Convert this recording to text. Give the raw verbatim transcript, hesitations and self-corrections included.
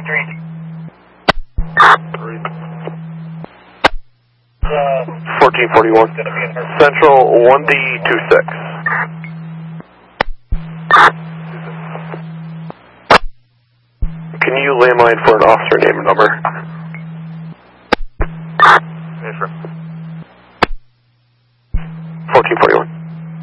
street. fourteen forty-one. Central one D two six. Can you landline for an officer name and number? Yes, sir. fourteen forty-one.